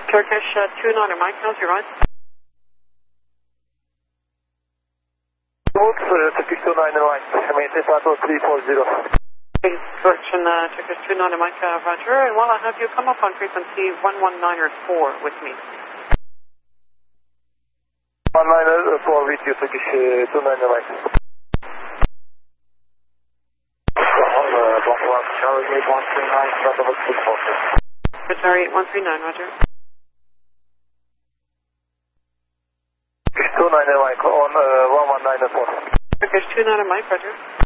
Turkish 29 Mike, how's your ride? Turkish 29 Mike, maintain Pato 340. Correction, Turkish 29 Mike, Roger. And while I have you, come up on frequency 119.4 with me. 194 with you, Turkish 29 Mike. Charlie 8139, Bravo 646. Charlie 8139, Roger. 29 Mike on 1194. Turkish 29 Mike, Roger.